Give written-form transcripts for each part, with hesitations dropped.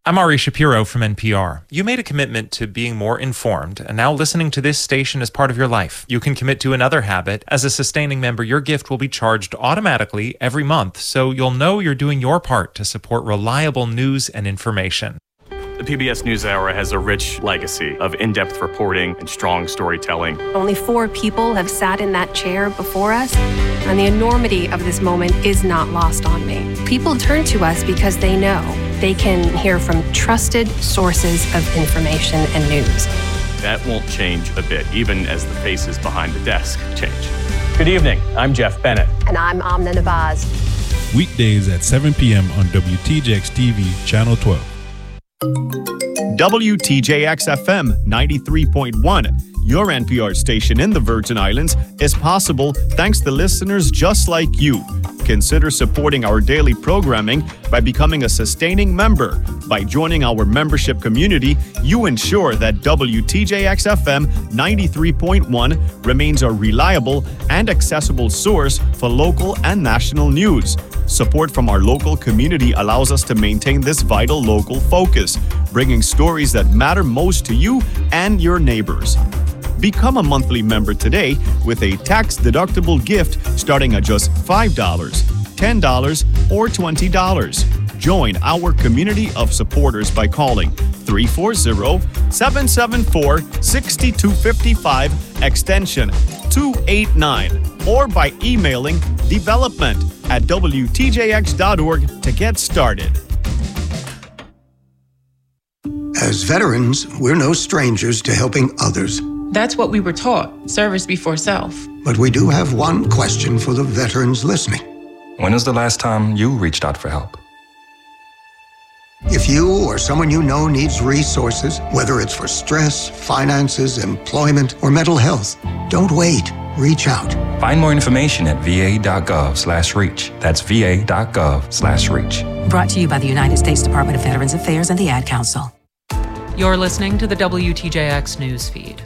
I'm Ari Shapiro from NPR. You made a commitment to being more informed, and now listening to this station is part of your life. You can commit to another habit. As a sustaining member, your gift will be charged automatically every month, so you'll know you're doing your part to support reliable news and information. The PBS NewsHour has a rich legacy of in-depth reporting and strong storytelling. Only 4 people have sat in that chair before us, and the enormity of this moment is not lost on me. People turn to us because they know they can hear from trusted sources of information and news. That won't change a bit, even as the faces behind the desk change. Good evening. I'm Jeff Bennett. And I'm Amna Nabaz. Weekdays at 7 p.m. on WTJX TV, Channel 12. WTJX FM 93.1, your NPR station in the Virgin Islands, is possible thanks to listeners just like you. Consider supporting our daily programming by becoming a sustaining member. By joining our membership community, you ensure that WTJX FM 93.1 remains a reliable and accessible source for local and national news. Support from our local community allows us to maintain this vital local focus, bringing stories that matter most to you and your neighbors. Become a monthly member today with a tax-deductible gift starting at just $5, $10, or $20. Join our community of supporters by calling 340-774-6255 extension 289 or by emailing development@wtjx.org to get started. As veterans, we're no strangers to helping others. That's what we were taught, service before self. But we do have one question for the veterans listening. When was the last time you reached out for help? If you or someone you know needs resources, whether it's for stress, finances, employment, or mental health, don't wait. Reach out. Find more information at va.gov/reach. That's va.gov/reach. Brought to you by the United States Department of Veterans Affairs and the Ad Council. You're listening to the WTJX news feed.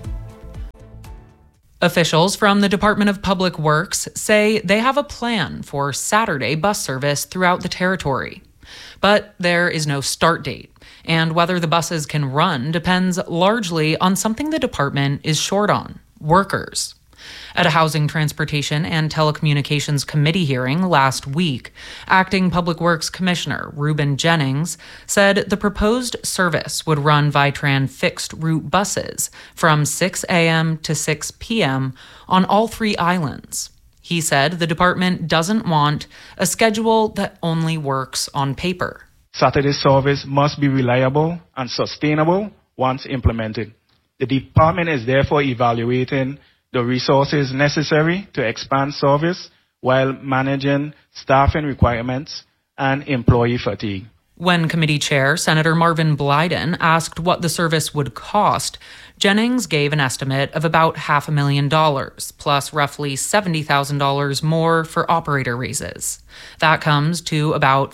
Officials from the Department of Public Works say they have a plan for Saturday bus service throughout the territory. But there is no start date, and whether the buses can run depends largely on something the department is short on: workers. At a Housing, Transportation, and Telecommunications Committee hearing last week, Acting Public Works Commissioner Reuben Jennings said the proposed service would run Vitran fixed-route buses from 6 a.m. to 6 p.m. on all 3 islands. He said the department doesn't want a schedule that only works on paper. Saturday service must be reliable and sustainable once implemented. The department is therefore evaluating the resources necessary to expand service while managing staffing requirements and employee fatigue. When committee chair Senator Marvin Blyden asked what the service would cost, Jennings gave an estimate of about $500,000, plus roughly $70,000 more for operator raises. That comes to about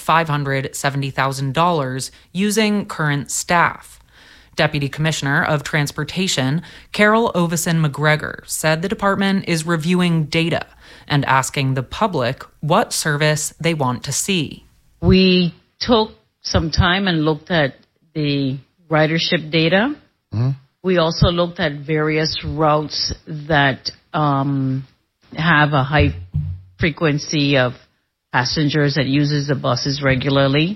$570,000 using current staff. Deputy Commissioner of Transportation Carol Ovison McGregor said the department is reviewing data and asking the public what service they want to see. We took some time and looked at the ridership data. Mm-hmm. We also looked at various routes that have a high frequency of passengers that uses the buses regularly.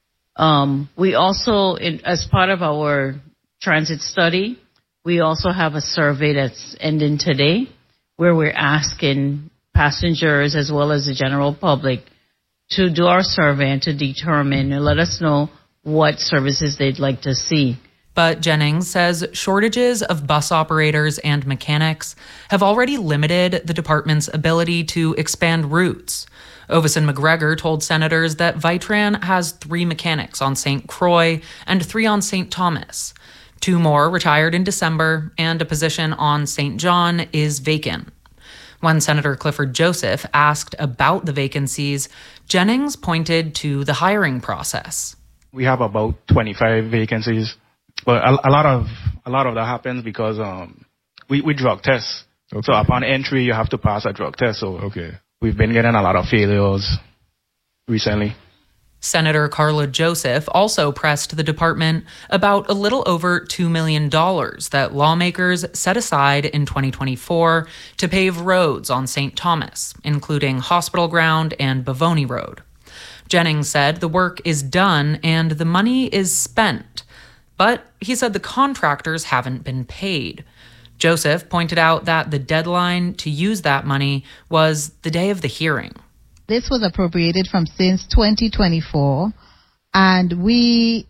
We also, as part of our transit study, we also have a survey that's ending today where we're asking passengers as well as the general public to do our survey and to determine and let us know what services they'd like to see. But Jennings says shortages of bus operators and mechanics have already limited the department's ability to expand routes. Ovison McGregor told senators that Vitran has 3 mechanics on St. Croix and 3 on St. Thomas. 2 more retired in December, and a position on St. John is vacant. When Senator Clifford Joseph asked about the vacancies, Jennings pointed to the hiring process. We have about 25 vacancies, but a lot of that happens because we drug test. Okay. So upon entry, you have to pass a drug test. So we've been getting a lot of failures recently. Senator Carla Joseph also pressed the department about a little over $2 million that lawmakers set aside in 2024 to pave roads on St. Thomas, including Hospital Ground and Bavoni Road. Jennings said the work is done and the money is spent, but he said the contractors haven't been paid. Joseph pointed out that the deadline to use that money was the day of the hearing. This was appropriated from since 2024, and we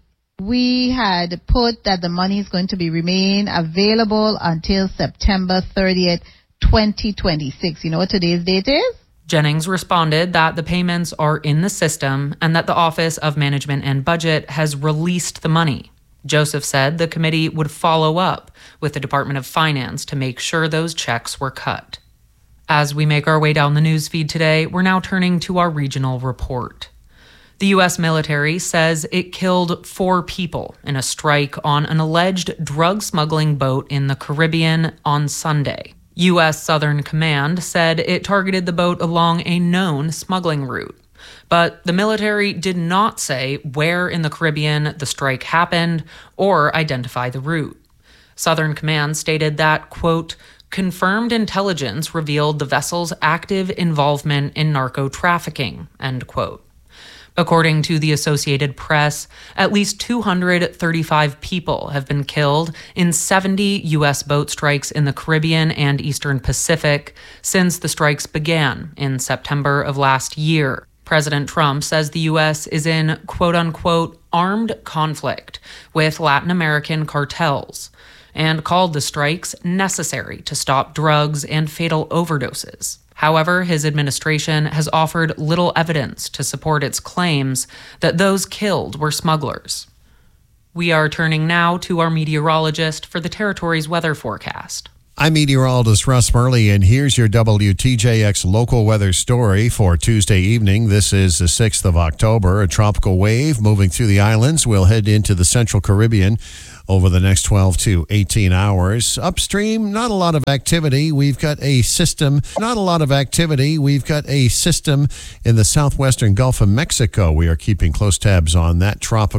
had put that the money is going to remain available until September 30th, 2026. You know what today's date is? Jennings responded that the payments are in the system and that the Office of Management and Budget has released the money. Joseph said the committee would follow up with the Department of Finance to make sure those checks were cut. As we make our way down the news feed today, we're now turning to our regional report. The U.S. military says it killed 4 people in a strike on an alleged drug smuggling boat in the Caribbean on Sunday. U.S. Southern Command said it targeted the boat along a known smuggling route. But the military did not say where in the Caribbean the strike happened or identify the route. Southern Command stated that, quote, confirmed intelligence revealed the vessel's active involvement in narco-trafficking, end quote. According to the Associated Press, at least 235 people have been killed in 70 U.S. boat strikes in the Caribbean and Eastern Pacific since the strikes began in September of last year. President Trump says the U.S. is in, quote-unquote, armed conflict with Latin American cartels, and called the strikes necessary to stop drugs and fatal overdoses. However, his administration has offered little evidence to support its claims that those killed were smugglers. We are turning now to our meteorologist for the territory's weather forecast. I'm meteorologist Russ Murley, and here's your WTJX local weather story for Tuesday evening. This is the 6th of October. A tropical wave moving through the islands will head into the Central Caribbean over the next 12 to 18 hours. Upstream, not a lot of activity. We've got a system in the southwestern Gulf of Mexico. We are keeping close tabs on that tropical